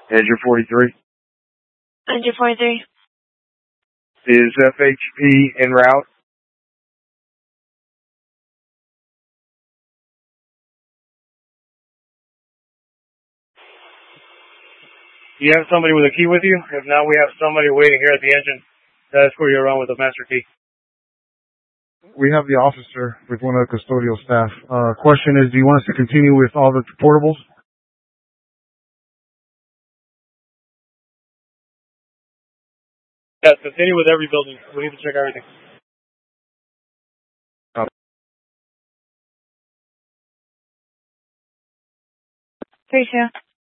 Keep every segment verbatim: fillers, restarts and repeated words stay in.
Engine forty-three. Engine forty-three. Is F H P en route? You have somebody with a key with you? If not, we have somebody waiting here at the engine to escort you around with a master key. We have the officer with one of the custodial staff. Uh, question is, do you want us to continue with all the portables? Yes, continue with every building. We need to check everything. Three two.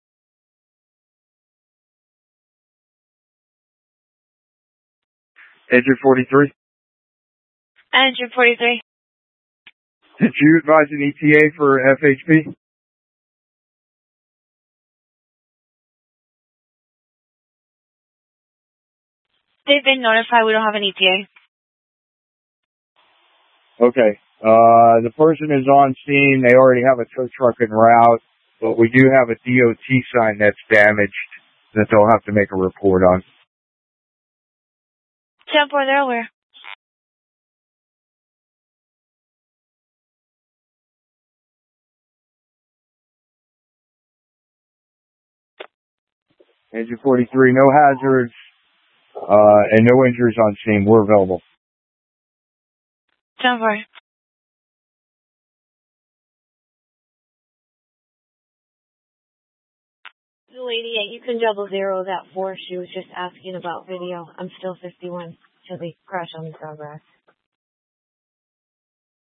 Engine forty-three. Engine forty-three. Did you advise an E T A for F H P? They've been notified. We don't have an E T A. Okay. Uh, the person is on scene. They already have a tow truck en route, but we do have a D O T sign that's damaged that they'll have to make a report on. ten four, they're aware. Engine forty-three, no hazards, uh, and no injuries on scene. We're available. ten four. The lady, you can double zero that four. She was just asking about video. I'm still fifty-one till the crash on the progress.